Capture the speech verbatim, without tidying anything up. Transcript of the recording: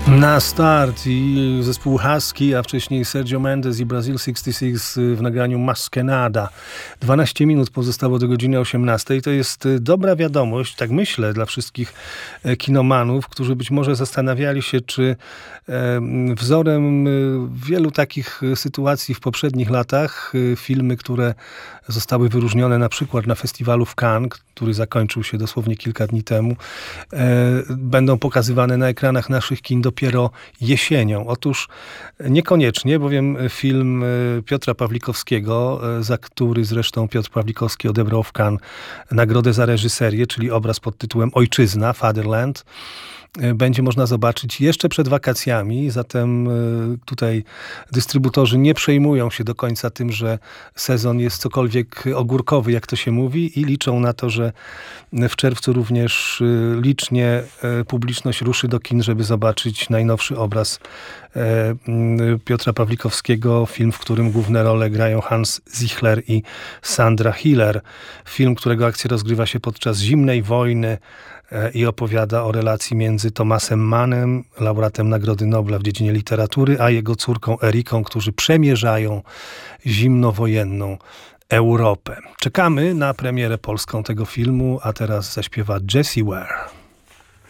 Na start i zespół Husky, a wcześniej Sergio Mendes i Brazil sześćdziesiąt sześć w nagraniu Maskenada. dwanaście minut pozostało do godziny osiemnastej. To jest dobra wiadomość, tak myślę, dla wszystkich kinomanów, którzy być może zastanawiali się, czy wzorem wielu takich sytuacji w poprzednich latach filmy, które zostały wyróżnione na przykład na festiwalu w Cannes, który zakończył się dosłownie kilka dni temu, będą pokazywane na ekranach naszych kin dopiero jesienią. Otóż niekoniecznie, bowiem film Piotra Pawlikowskiego, za który zresztą Piotr Pawlikowski odebrał w Cannes nagrodę za reżyserię, czyli obraz pod tytułem Ojczyzna, Fatherland, będzie można zobaczyć jeszcze przed wakacjami, zatem tutaj dystrybutorzy nie przejmują się do końca tym, że sezon jest cokolwiek ogórkowy, jak to się mówi, i liczą na to, że w czerwcu również licznie publiczność ruszy do kin, żeby zobaczyć najnowszy obraz Piotra Pawlikowskiego, film, w którym główne role grają Hans Zichler i Sandra Hiller. Film, którego akcja rozgrywa się podczas zimnej wojny i opowiada o relacji między Thomasem Mannem, laureatem Nagrody Nobla w dziedzinie literatury, a jego córką Eriką, którzy przemierzają zimnowojenną Europę. Czekamy na premierę polską tego filmu, a teraz zaśpiewa Jessie Ware.